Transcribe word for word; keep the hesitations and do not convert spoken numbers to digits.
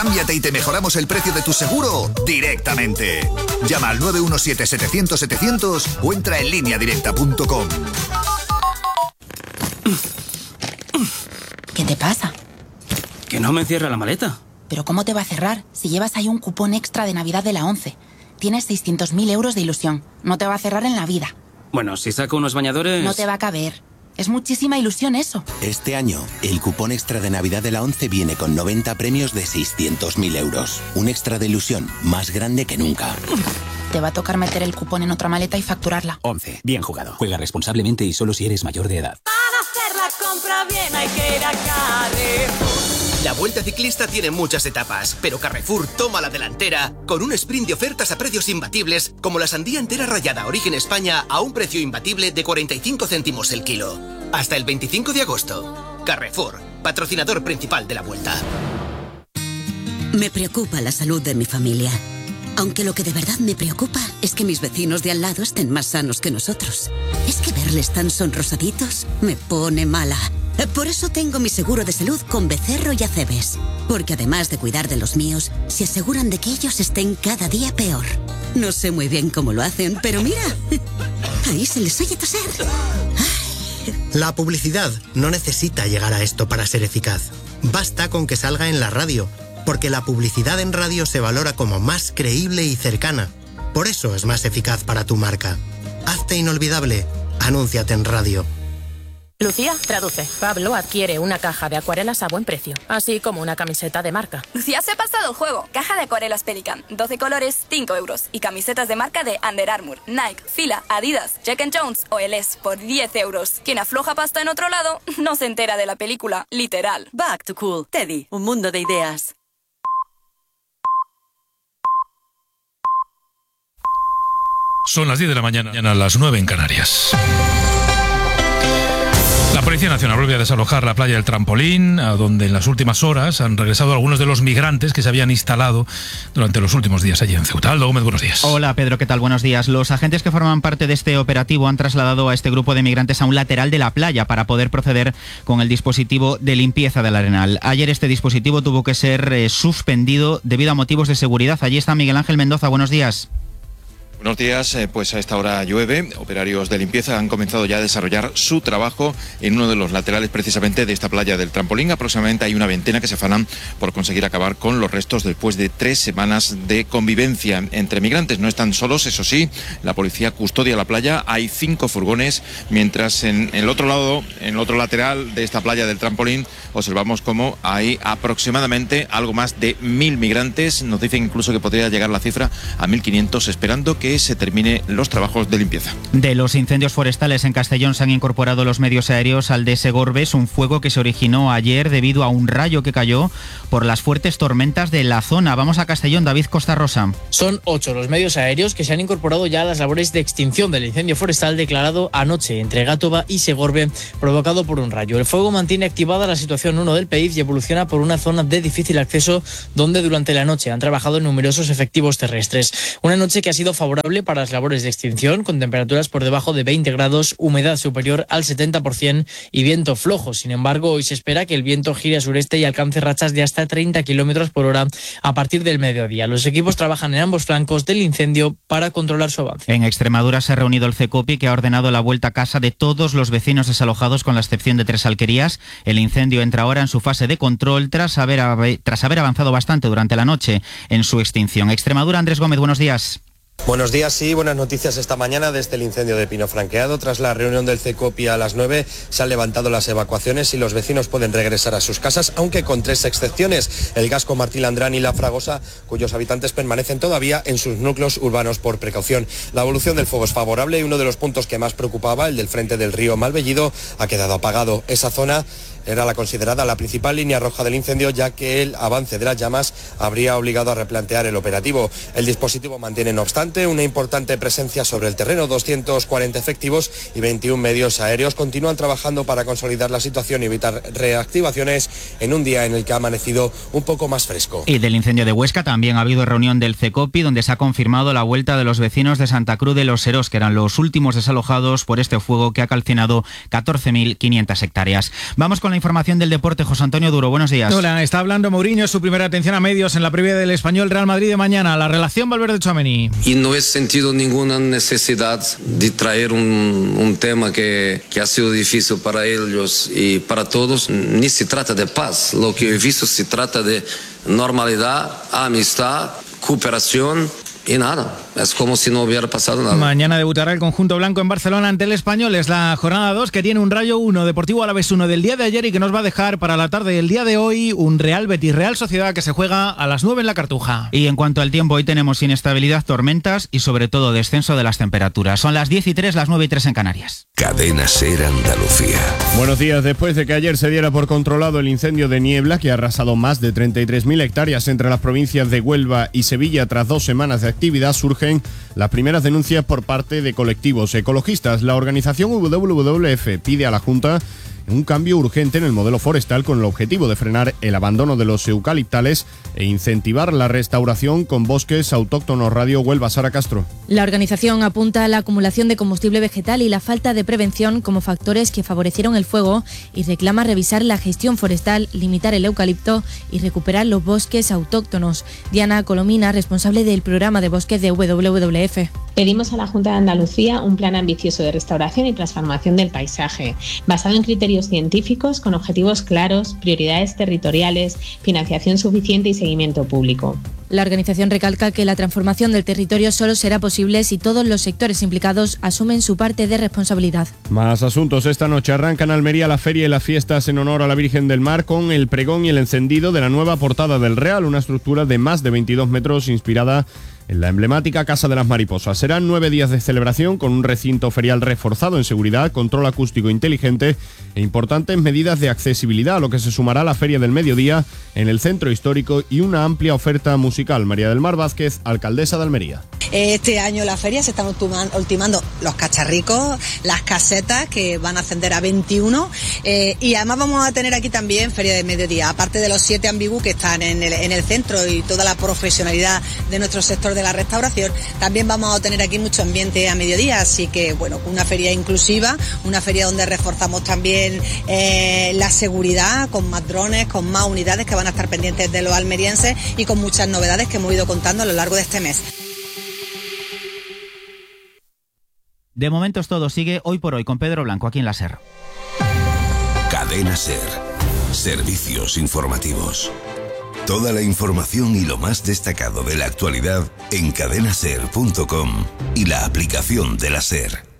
Cámbiate y te mejoramos el precio de tu seguro directamente. Llama al nueve uno siete, setecientos, setecientos o entra en línea directa punto com. ¿Qué te pasa? Que no me cierra la maleta. ¿Pero cómo te va a cerrar si llevas ahí un cupón extra de Navidad de la ONCE? Tienes seiscientos mil euros de ilusión. No te va a cerrar en la vida. Bueno, si saco unos bañadores... No te va a caber. Es muchísima ilusión eso. Este año, el cupón extra de Navidad de la ONCE viene con noventa premios de seiscientos mil euros. Un extra de ilusión más grande que nunca. Te va a tocar meter el cupón en otra maleta y facturarla. ONCE. Bien jugado. Juega responsablemente y solo si eres mayor de edad. Para hacer la compra bien hay que ir a Carrefour. La Vuelta Ciclista tiene muchas etapas, pero Carrefour toma la delantera con un sprint de ofertas a precios imbatibles, como la sandía entera rallada Origen España a un precio imbatible de cuarenta y cinco céntimos el kilo. Hasta el veinticinco de agosto. Carrefour, patrocinador principal de la Vuelta. Me preocupa la salud de mi familia. Aunque lo que de verdad me preocupa es que mis vecinos de al lado estén más sanos que nosotros. Es que verles tan sonrosaditos me pone mala. Por eso tengo mi seguro de salud con Becerro y Acebes. Porque además de cuidar de los míos, se aseguran de que ellos estén cada día peor. No sé muy bien cómo lo hacen, pero mira, ahí se les oye toser. Ay. La publicidad no necesita llegar a esto para ser eficaz. Basta con que salga en la radio, porque la publicidad en radio se valora como más creíble y cercana. Por eso es más eficaz para tu marca. Hazte inolvidable. Anúnciate en radio. Lucía, traduce. Pablo adquiere una caja de acuarelas a buen precio, así como una camiseta de marca. Lucía se ha pasado el juego. Caja de acuarelas Pelican, doce colores, cinco euros. Y camisetas de marca de Under Armour, Nike, Fila, Adidas, Jack and Jones o Eles por diez euros. Quien afloja pasta en otro lado no se entera de la película, literal. Back to Cool. Teddy, un mundo de ideas. Son las diez de la mañana, a las nueve en Canarias. La Policía Nacional vuelve a desalojar la playa del Trampolín, a donde en las últimas horas han regresado algunos de los migrantes que se habían instalado durante los últimos días allí en Ceuta. Aldo Gómez, buenos días. Hola Pedro, ¿qué tal? Buenos días. Los agentes que forman parte de este operativo han trasladado a este grupo de migrantes a un lateral de la playa para poder proceder con el dispositivo de limpieza del arenal. Ayer este dispositivo tuvo que ser eh, suspendido debido a motivos de seguridad. Allí está Miguel Ángel Mendoza, buenos días. Buenos días, pues a esta hora llueve. Operarios de limpieza han comenzado ya a desarrollar su trabajo en uno de los laterales precisamente de esta playa del Trampolín. Aproximadamente hay una veintena que se afanan por conseguir acabar con los restos después de tres semanas de convivencia entre migrantes. No están solos, eso sí, la policía custodia la playa. Hay cinco furgones, mientras en el otro lado, en el otro lateral de esta playa del Trampolín, observamos cómo hay aproximadamente algo más de mil migrantes. Nos dicen incluso que podría llegar la cifra a mil quinientos, esperando que se termine los trabajos de limpieza. De los incendios forestales en Castellón se han incorporado los medios aéreos al de Segorbes, un fuego que se originó ayer debido a un rayo que cayó por las fuertes tormentas de la zona. Vamos a Castellón, David Costa Rosa. Son ocho los medios aéreos que se han incorporado ya a las labores de extinción del incendio forestal declarado anoche entre Gátova y Segorbe, provocado por un rayo. El fuego mantiene activada la situación uno del P I F y evoluciona por una zona de difícil acceso donde durante la noche han trabajado numerosos efectivos terrestres. Una noche que ha sido favorable para las labores de extinción, con temperaturas por debajo de veinte grados, humedad superior al setenta por ciento y viento flojo. Sin embargo, hoy se espera que el viento gire a sureste y alcance rachas de hasta treinta kilómetros por hora a partir del mediodía. Los equipos trabajan en ambos flancos del incendio para controlar su avance. En Extremadura se ha reunido el CECOPI, que ha ordenado la vuelta a casa de todos los vecinos desalojados, con la excepción de tres alquerías. El incendio entra ahora en su fase de control tras haber, tras haber avanzado bastante durante la noche en su extinción. Extremadura, Andrés Gómez, buenos días. Buenos días, sí, buenas noticias esta mañana desde el incendio de Pino Franqueado. Tras la reunión del CECOPI a las nueve se han levantado las evacuaciones y los vecinos pueden regresar a sus casas, aunque con tres excepciones: el Gasco, Martí Landrán y La Fragosa, cuyos habitantes permanecen todavía en sus núcleos urbanos por precaución. La evolución del fuego es favorable y uno de los puntos que más preocupaba, el del frente del río Malvellido, ha quedado apagado. Esa zona era la considerada la principal línea roja del incendio, ya que el avance de las llamas habría obligado a replantear el operativo. El dispositivo mantiene, no obstante, una importante presencia sobre el terreno. doscientos cuarenta efectivos y veintiún medios aéreos continúan trabajando para consolidar la situación y evitar reactivaciones en un día en el que ha amanecido un poco más fresco. Y del incendio de Huesca también ha habido reunión del CECOPI, donde se ha confirmado la vuelta de los vecinos de Santa Cruz de los Serós, que eran los últimos desalojados por este fuego que ha calcinado catorce mil quinientas hectáreas. Vamos con con la información del deporte. José Antonio Duro, buenos días. Hola, está hablando Mourinho, su primera atención a medios en la previa del Español Real Madrid de mañana. La relación Valverde-Tchouaméni. Y no he sentido ninguna necesidad de traer un, un tema que, que ha sido difícil para ellos y para todos. Ni se trata de paz. Lo que he visto se trata de normalidad, amistad, cooperación. Y nada, es como si no hubiera pasado nada. Mañana debutará el conjunto blanco en Barcelona ante el Español. Es la jornada dos que tiene un Rayo uno, Deportivo Alavés uno del día de ayer y que nos va a dejar para la tarde del día de hoy un Real Betis Real Sociedad que se juega a las nueve en la Cartuja. Y en cuanto al tiempo, hoy tenemos inestabilidad, tormentas y sobre todo descenso de las temperaturas. Son las diez y tres, las nueve y tres en Canarias. Cadena SER Andalucía. Buenos días. Después de que ayer se diera por controlado el incendio de niebla que ha arrasado más de treinta y tres mil hectáreas entre las provincias de Huelva y Sevilla tras dos semanas de actividad, surgen las primeras denuncias por parte de colectivos ecologistas. La organización W W F pide a la Junta un cambio urgente en el modelo forestal con el objetivo de frenar el abandono de los eucaliptales e incentivar la restauración con bosques autóctonos. Radio Huelva, Sara Castro. La organización apunta a la acumulación de combustible vegetal y la falta de prevención como factores que favorecieron el fuego y reclama revisar la gestión forestal, limitar el eucalipto y recuperar los bosques autóctonos. Diana Colomina, responsable del programa de bosques de W W F. Pedimos a la Junta de Andalucía un plan ambicioso de restauración y transformación del paisaje, basado en criterios científicos con objetivos claros, prioridades territoriales, financiación suficiente y seguimiento público. La organización recalca que la transformación del territorio solo será posible si todos los sectores implicados asumen su parte de responsabilidad. Más asuntos. Esta noche arrancan en Almería la feria y las fiestas en honor a la Virgen del Mar con el pregón y el encendido de la nueva portada del Real, una estructura de más de veintidós metros inspirada en la emblemática Casa de las Mariposas. Serán nueve días de celebración con un recinto ferial reforzado en seguridad, control acústico inteligente e importantes medidas de accesibilidad, a lo que se sumará la Feria del Mediodía en el centro histórico y una amplia oferta musical. María del Mar Vázquez, alcaldesa de Almería. Este año en la feria se están ultimando los cacharricos, las casetas que van a ascender a veintiuno eh, y además vamos a tener aquí también Feria del Mediodía, aparte de los siete ambigús que están en el, en el centro y toda la profesionalidad de nuestro sector de la restauración, también vamos a tener aquí mucho ambiente a mediodía, así que bueno, una feria inclusiva, una feria donde reforzamos también eh, la seguridad con más drones, con más unidades que van a estar pendientes de los almerienses y con muchas novedades que hemos ido contando a lo largo de este mes. De momento es todo, sigue Hoy por Hoy con Pedro Blanco aquí en la SER. Cadena SER. Servicios informativos. Toda la información y lo más destacado de la actualidad en cadena ser punto com y la aplicación de la SER.